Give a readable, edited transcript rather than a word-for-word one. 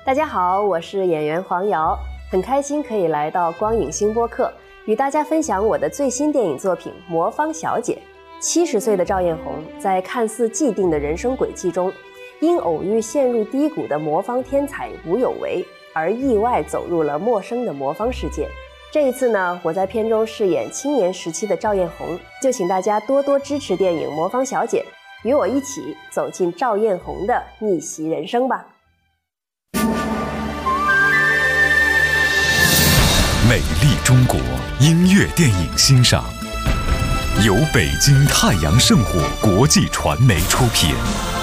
大家好，我是演员黄瑶，很开心可以来到光影星播客，与大家分享我的最新电影作品《魔方小姐》。70岁的赵艳红在看似既定的人生轨迹中，因偶遇陷入低谷的魔方天才吴有为，而意外走入了陌生的魔方世界。这一次呢，我在片中饰演青年时期的赵艳红，就请大家多多支持电影《魔方小姐》，与我一起走进赵艳红的逆袭人生吧。 美丽中国音乐电影欣赏，由北京太阳圣火国际传媒出品。